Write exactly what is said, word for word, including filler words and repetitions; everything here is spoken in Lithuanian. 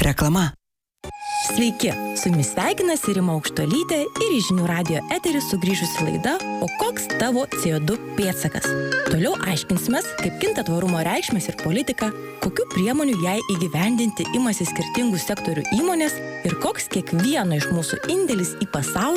Reklama. Sveiki, su jumis sveikinasi Rima Aukštuolytė ir į Žinių radijo eterį sugrįžusi laida O koks tavo C O du pėdsakas? Toliau aiškinsimės, kaip kinta tvarumo reikšmės ir politika, kokių priemonių jai įgyvendinti imasi skirtingų sektorių įmonės ir koks kiekvieno iš mūsų indėlis į pasaulį